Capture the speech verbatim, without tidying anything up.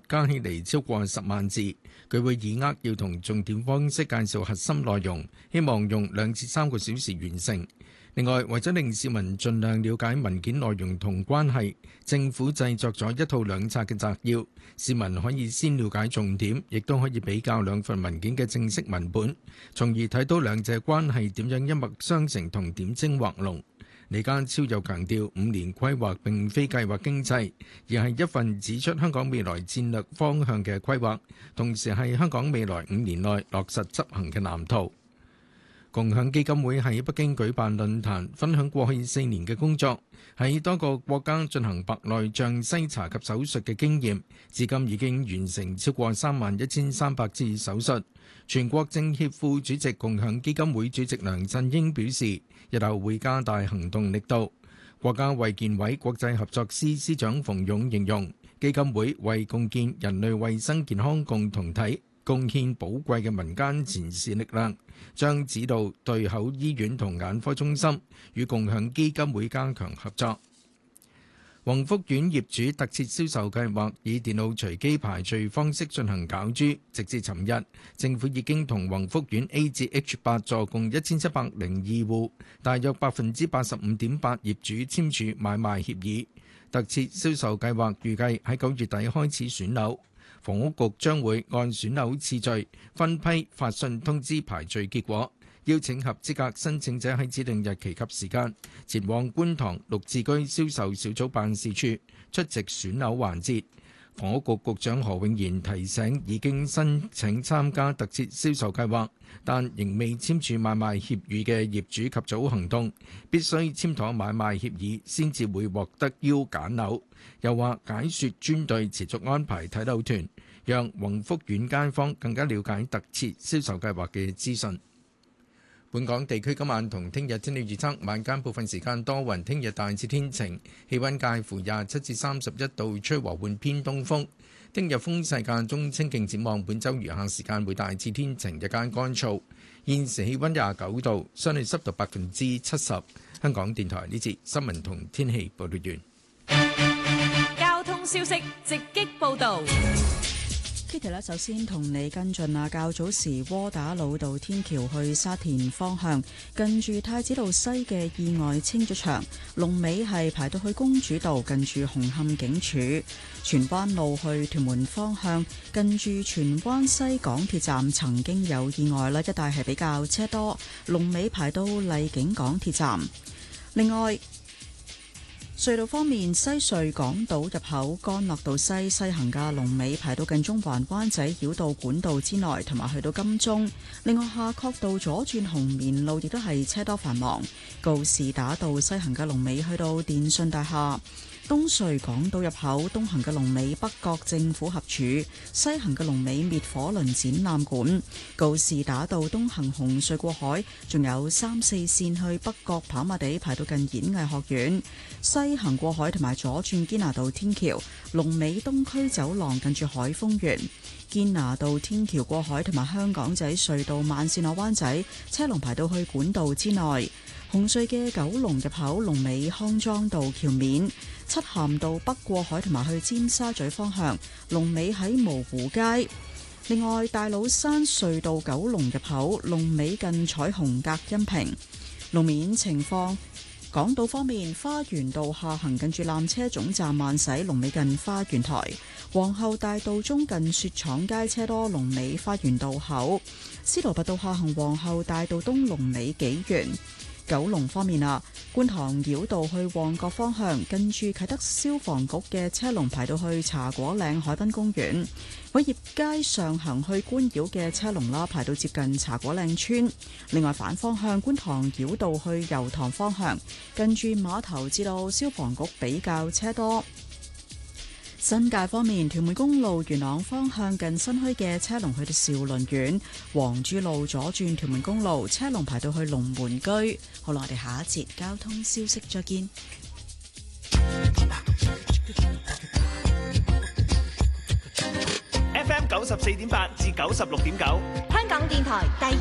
加起嚟超過十萬字。佢會以扼要同重點方式介紹核心內容，希望用兩至三個小時完成。另外，為咗令市民盡量了解文件內容同關係，政府製作咗一套兩冊嘅摘要，市民可以先了解重點，亦都可以比較兩份文件嘅正式文本，從而睇到兩者關係點樣一脈相承同點睛畫龍。李家超又強調，五年規劃並非計劃經濟，而係一份指出香港未來戰略方向嘅規劃，同時係香港未來五年內落實執行嘅藍圖。共享基金會喺北京舉辦論壇，分享過去四年嘅工作，喺多個國家進行白內障篩查及手術嘅經驗，至今已經完成超過三萬一千三百次手術。全國政協副主席、共享基金會主席梁振英表示，日後會加大行動力度。國家衛健委國際合作司司長馮勇形容，基金會為共建人類衛生健康共同體貢獻寶貴嘅民間前線力量，將指導對口醫院同眼科中心與共享基金會加強合作。宏福苑業主特設銷售計劃以電腦隨機排序方式進行攪珠，直至尋日，政府已經同宏福苑 A 至 H 八座共一千七百零二戶，大約百分之八十五點八業主簽署買賣協議。特設銷售計劃預計喺九月底開始選樓。房屋局將會按選樓次序分批發信通知排序結果，邀請合資格申請者喺指定日期及時間前往觀塘綠置居銷售小組辦事處出席選樓環節。房屋局局長何永賢提醒已經申請參加特設銷售計劃但仍未簽署買賣協議嘅業主及早行動，必須簽妥買賣協議先至會獲得邀揀樓。又話解說專隊持續安排睇樓團，讓宏福苑街坊更加了解特設銷售計劃嘅資訊。本港地區今晚同聽日天氣預測，晚間部分時間多雲，聽日大致天晴，氣溫介乎廿七至三十一度，吹和緩偏東風。聽日風勢間中清勁，展望本週餘下時間會大致天晴，日間乾燥。現時氣溫廿九度，相對濕度百分之七十。香港電台呢節新聞同天氣報道完。 交通消息直擊報導。 Kitty 咧，首先同你跟進啊，較早時窩打老道天橋去沙田方向，近住太子道西嘅意外清咗場，龍尾係排到去公主道，近住紅磡警署。荃灣路去屯門方向，近住荃灣西港鐵站曾經有意外啦，一帶係比較車多，龍尾排到荔景港鐵站。另外，隧道方面，西隧港島入口干諾道西西行嘅龍尾排到近中環灣仔繞道管道之內，同埋去到金鐘。另外，夏慤道左轉紅棉路亦都係車多繁忙，告士打道西行嘅龍尾去到電訊大廈。東隧港島入口東行嘅龍尾北角政府合署，西行嘅龍尾滅火輪展覽館。告士打道東行紅隧過海，仲有三四線去北角跑馬地排到近演藝學院。西行過海同埋左轉堅拿道天橋，龍尾東區走廊近住海豐園。堅拿道天橋過海同埋香港仔隧道慢線落灣仔，車龍排到去管道之內。紅隧嘅九龍入口龍尾康莊道橋面，漆咸道北過海同埋去尖沙咀方向，龍尾喺蕪湖街。另外，大老山隧道九龍入口龍尾近彩虹隔音屏。路面情況，港島方面，花園道下行近住纜車總站慢駛，龍尾近花園台。皇后大道中近雪廠街車多，龍尾花園道口。司徒拔道下行皇后大道東龍尾紀元。九龍方面啊，觀塘繞道去旺角方向，近住啟德消防局嘅車龍排到去茶果嶺海濱公園。偉業街上行去觀繞嘅車龍啦，排到接近茶果嶺村。另外反方向觀塘繞道去油塘方向，近住碼頭至到消防局比較車多。新界方面，屯門公路元朗方向近新墟嘅車龍去到兆麟苑，黃珠路左轉屯門公路車龍排到去龍門居。好啦，我哋下一節交通消息再見。 F M 九十四點八至九十六點九， 香港電台第